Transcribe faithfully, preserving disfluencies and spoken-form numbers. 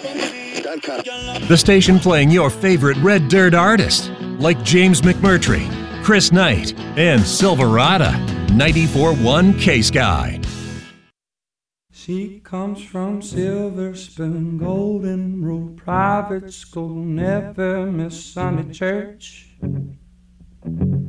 The station playing your favorite Red Dirt artist, like James McMurtry, Chris Knight, and Silverado. ninety-four point one K-Sky. She comes from Silver Spoon, Golden Rule Private School, never miss Sunday church.